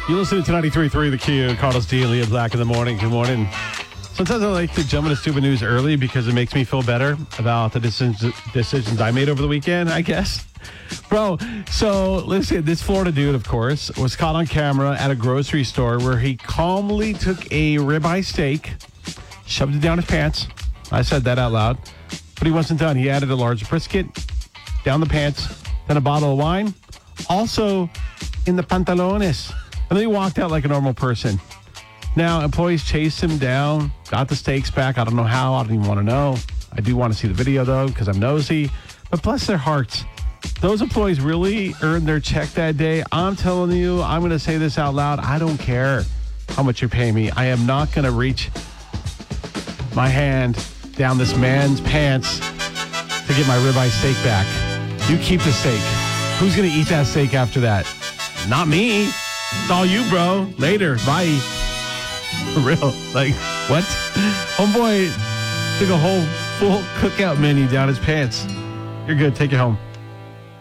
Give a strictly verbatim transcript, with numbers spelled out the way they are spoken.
You listen to ninety-three point three The Q, Carlos D and Leah Black in the morning. Good morning. Sometimes I like to jump into stupid news early because it makes me feel better about the decisions, decisions I made over the weekend, I guess. Bro, so listen, this Florida dude, of course, was caught on camera at a grocery store where he calmly took a ribeye steak, shoved it down his pants. I said that out loud. But he wasn't done. He added a large brisket down the pants, then a bottle of wine, also in the pantalones. And then he walked out like a normal person. Now, employees chased him down, got the steaks back. I don't know how. I don't even want to know. I do want to see the video, though, because I'm nosy. But bless their hearts. Those employees really earned their check that day. I'm telling you, I'm going to say this out loud. I don't care how much you're paying me. I am not going to reach my hand down this man's pants to get my ribeye steak back. You keep the steak. Who's going to eat that steak after that? Not me. It's all you, bro. Later. Bye. For real. Like, what? Homeboy took a whole full cookout menu down his pants. You're good. Take it home.